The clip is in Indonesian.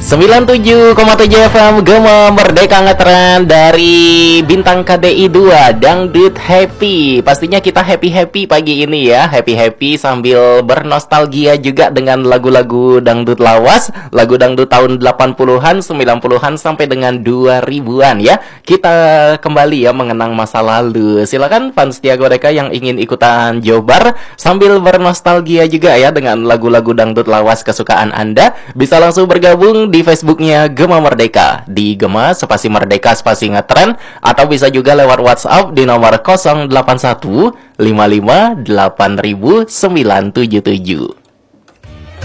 97,7 FM Gema Merdeka Ngetren dari Bintang KDI 2 Dangdut Happy. Pastinya kita happy-happy pagi ini ya. Happy-happy sambil bernostalgia juga dengan lagu-lagu dangdut lawas, lagu dangdut tahun 80-an, 90-an sampai dengan 2000-an ya. Kita kembali ya mengenang masa lalu. Silakan fans setia Godeka yang ingin ikutan Jobar sambil bernostalgia juga ya dengan lagu-lagu dangdut lawas kesukaan Anda, bisa langsung bergabung di Facebooknya Gema Merdeka di Gema spasi Merdeka spasi Ngetren, atau bisa juga lewat WhatsApp di nomor 081 55 8000 977.